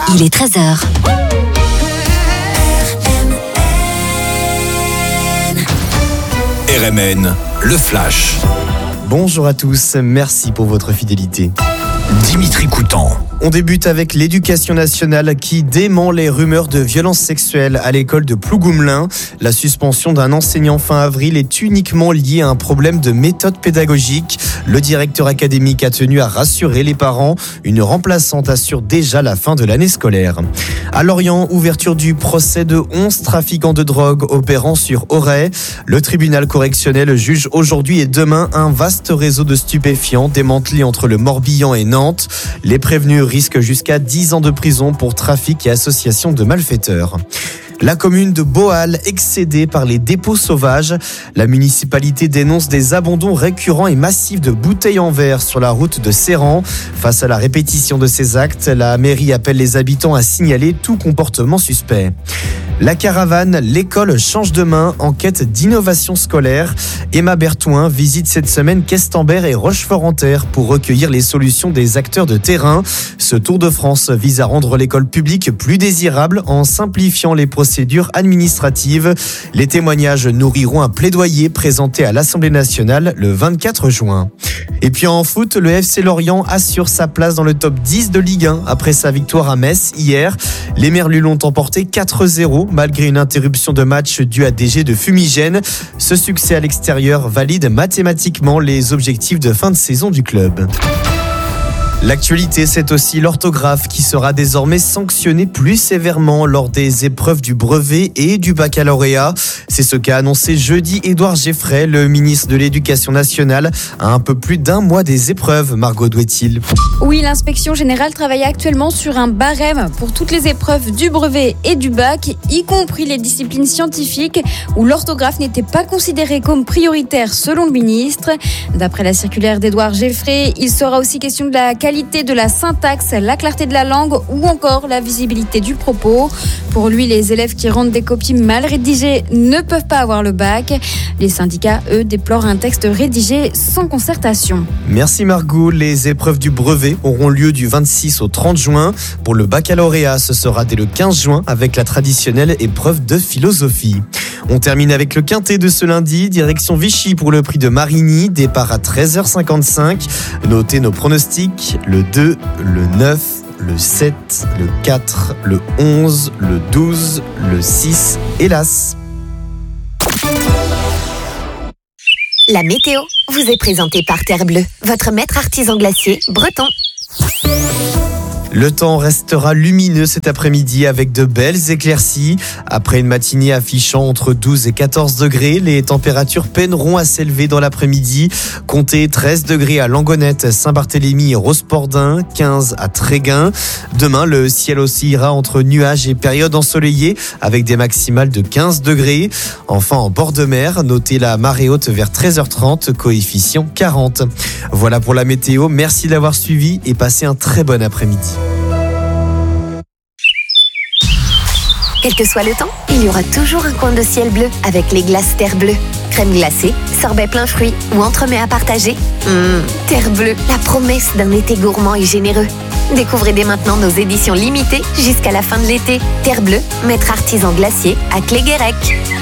Il est 13h. RMN, le Flash. Bonjour à tous, merci pour votre fidélité. Dimitri Coutan. On débute avec l'éducation nationale qui dément les rumeurs de violences sexuelles à l'école de Plougoumlin. La suspension d'un enseignant fin avril est uniquement liée à un problème de méthode pédagogique. Le directeur académique a tenu à rassurer les parents. Une remplaçante assure déjà la fin de l'année scolaire. À Lorient, ouverture du procès de 11 trafiquants de drogue opérant sur Auray. Le tribunal correctionnel juge aujourd'hui et demain un vaste réseau de stupéfiants démantelé entre le Morbihan et Nantes. Les prévenus risquent jusqu'à 10 ans de prison pour trafic et association de malfaiteurs. La commune de Boal excédée par les dépôts sauvages. La municipalité dénonce des abandons récurrents et massifs de bouteilles en verre sur la route de Serran. Face à la répétition de ces actes, la mairie appelle les habitants à signaler tout comportement suspect. La caravane, l'école change de main en quête d'innovation scolaire. Emma Bertouin visite cette semaine Questembert et Rochefort-en-Terre pour recueillir les solutions des acteurs de terrain. Ce Tour de France vise à rendre l'école publique plus désirable en simplifiant les procédures administratives. Les témoignages nourriront un plaidoyer présenté à l'Assemblée nationale le 24 juin. Et puis en foot, le FC Lorient assure sa place dans le top 10 de Ligue 1 après sa victoire à Metz hier. Les Merlus l'ont emporté 4-0 malgré une interruption de match due à des jets de fumigène. Ce succès à l'extérieur valide mathématiquement les objectifs de fin de saison du club. L'actualité, c'est aussi l'orthographe qui sera désormais sanctionnée plus sévèrement lors des épreuves du brevet et du baccalauréat. C'est ce qu'a annoncé jeudi Édouard Geffray, le ministre de l'Éducation nationale, à un peu plus d'un mois des épreuves. Margot Douetil. Oui, l'inspection générale travaille actuellement sur un barème pour toutes les épreuves du brevet et du bac, y compris les disciplines scientifiques où l'orthographe n'était pas considérée comme prioritaire selon le ministre. D'après la circulaire d'Édouard Geffray, il sera aussi question de la qualité de la syntaxe, la clarté de la langue ou encore la visibilité du propos. Pour lui, les élèves qui rendent des copies mal rédigées ne peuvent pas avoir le bac. Les syndicats, eux, déplorent un texte rédigé sans concertation. Merci Margot. Les épreuves du brevet auront lieu du 26 au 30 juin. Pour le baccalauréat, ce sera dès le 15 juin avec la traditionnelle épreuve de philosophie. On termine avec le quintet de ce lundi. Direction Vichy pour le prix de Marigny. Départ à 13h55. Notez nos pronostics. Le 2, le 9, le 7, le 4, le 11, le 12, le 6 et l'As. La météo vous est présentée par Terre Bleue, votre maître artisan glacier breton. Le temps restera lumineux cet après-midi avec de belles éclaircies. Après une matinée affichant entre 12 et 14 degrés, les températures peineront à s'élever dans l'après-midi. Comptez 13 degrés à Langonette, Saint-Barthélemy et Rospordin, 15 à Tréguin. Demain, le ciel oscillera entre nuages et périodes ensoleillées avec des maximales de 15 degrés. Enfin, en bord de mer, notez la marée haute vers 13h30, coefficient 40. Voilà pour la météo. Merci d'avoir suivi et passez un très bon après-midi. Quel que soit le temps, il y aura toujours un coin de ciel bleu avec les glaces Terre Bleue. Crème glacée, sorbet plein fruits ou entremets à partager. Terre Bleue, la promesse d'un été gourmand et généreux. Découvrez dès maintenant nos éditions limitées jusqu'à la fin de l'été. Terre Bleue, maître artisan glacier à Cléguérec.